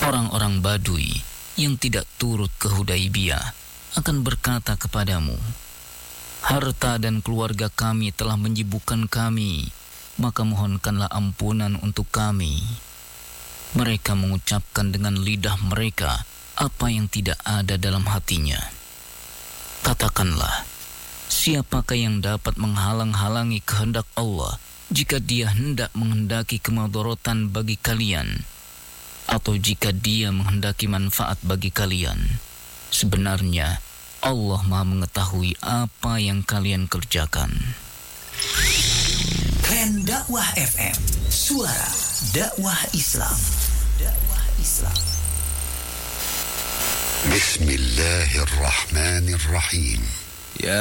Orang-orang Badui yang tidak turut ke Hudaibiyah akan berkata kepadamu, harta dan keluarga kami telah menyibukkan kami, maka mohonkanlah ampunan untuk kami. Mereka mengucapkan dengan lidah mereka apa yang tidak ada dalam hatinya. Katakanlah, siapakah yang dapat menghalang-halangi kehendak Allah jika Dia hendak menghendaki kemadharatan bagi kalian, atau jika Dia menghendaki manfaat bagi kalian? Sebenarnya Allah Maha mengetahui apa yang kalian kerjakan. Tren Dakwah FM, suara dakwah Islam. Dakwah Islam. Bismillahirrahmanirrahim. Ya